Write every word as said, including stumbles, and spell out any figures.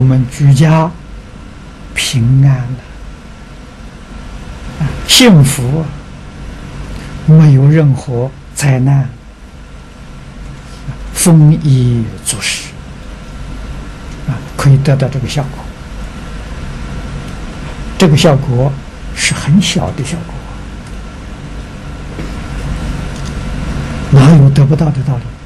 我们居家平安了，幸福，没有任何灾难，丰衣足食啊，可以得到这个效果。这个效果是很小的效果，哪有得不到的道理？